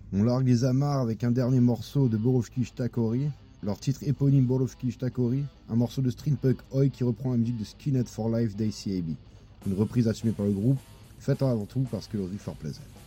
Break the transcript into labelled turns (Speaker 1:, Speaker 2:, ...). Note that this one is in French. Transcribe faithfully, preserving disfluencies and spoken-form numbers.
Speaker 1: On largue les amarres avec un dernier morceau de Borowski Shtakori, leur titre éponyme Borowski Shtakori, un morceau de stream punk Oi qui reprend la musique de Skinhead for Life d'A C A B. Une reprise assumée par le groupe, faite avant tout parce que le riff leur plaisait.